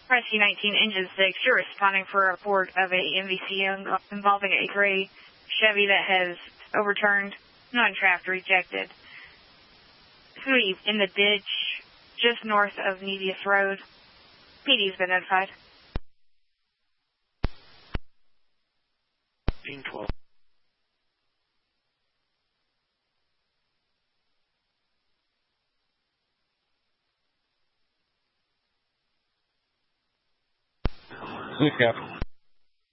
Rescue 19, Engine 6, you're responding for a report of a MVC involving a gray Chevy that has overturned, non-trapped, rejected. Sweep in the ditch just north of Nevius Road. PD's been notified. 12. Captain.